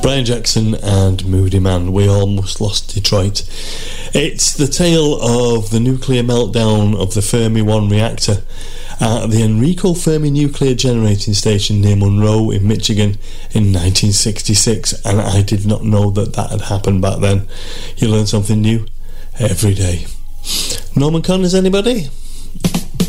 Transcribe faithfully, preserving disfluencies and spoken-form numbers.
Brian Jackson and Moody Man, We Almost Lost Detroit. It's the tale of the nuclear meltdown of the Fermi one reactor at the Enrico Fermi Nuclear Generating Station near Monroe in Michigan in nineteen sixty-six, and I did not know that that had happened back then. You learn something new every day. Norman Connors, anybody?